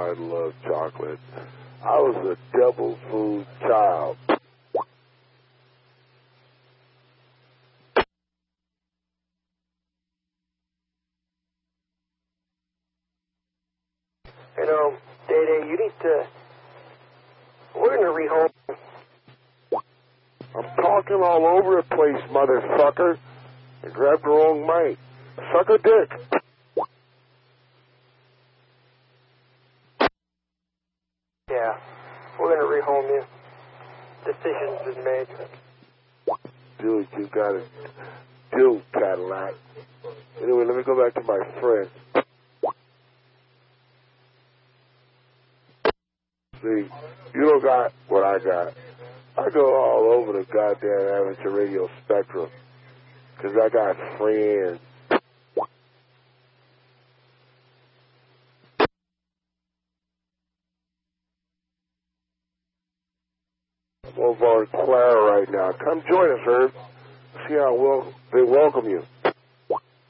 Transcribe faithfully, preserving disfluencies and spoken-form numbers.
I love chocolate. I was a devil food child. You know, Day-Day, you need to... We're going to rehome. I'm talking all over the place, motherfucker. I grabbed the wrong mic. Suck a dick. Yeah, we're going to rehome you. Decision's been made. Do what you gotta do, Cadillac. Anyway, let me go back to my friend. See, you don't got what I got. I go all over the goddamn amateur radio spectrum. Because I got friends. I'm over in Clara right now. Come join us, Herb. See how well they welcome you.